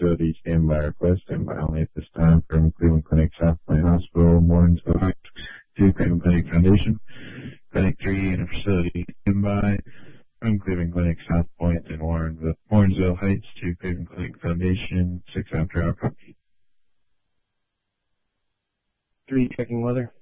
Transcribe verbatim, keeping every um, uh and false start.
facility, standby request, standby only at this time from Cleveland Clinic, South Point Hospital, Warrensville Heights to Cleveland Clinic Foundation. Clinic three in a facility, standby from Cleveland Clinic, South Point and Warrensville, Warrensville Heights to Cleveland Clinic Foundation, six after hour copy. Three checking weather.